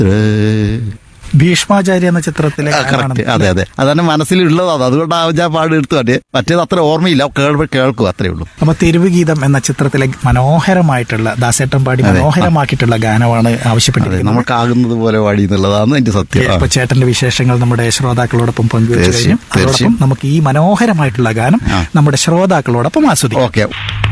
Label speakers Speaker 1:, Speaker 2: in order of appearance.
Speaker 1: ഭീഷ്മാചാര്യ എന്ന ചിത്രത്തിലെ
Speaker 2: കറക്റ്റ്. അതെ അതെ, അതാണ് മനസ്സിലുള്ളതാണ്. അതുകൊണ്ട് ആ പാട് എടുത്തു കാട്ടി. മറ്റേത് അത്ര ഓർമ്മയില്ല, കേൾക്കും, അത്രേ ഉള്ളൂ.
Speaker 1: അപ്പൊ തെരുവ് ഗീതം എന്ന ചിത്രത്തിലെ മനോഹരമായിട്ടുള്ള ദാസേട്ടൻ പാടി മനോഹരമാക്കിയിട്ടുള്ള ഗാനമാണ് ആവശ്യപ്പെട്ടിരിക്കുന്നത്.
Speaker 2: നമുക്കാകുന്നത് പോലെ പാടി എന്നുള്ളതാണ് എന്റെ സത്യം.
Speaker 1: ഇപ്പൊ ചേട്ടന്റെ വിശേഷങ്ങൾ നമ്മുടെ ശ്രോതാക്കളോടൊപ്പം പങ്കുവച്ചു കഴിഞ്ഞു. അതോടൊപ്പം നമുക്ക് ഈ മനോഹരമായിട്ടുള്ള ഗാനം നമ്മുടെ ശ്രോതാക്കളോടൊപ്പം ആസ്വദിക്കാം.
Speaker 2: ഓക്കെ.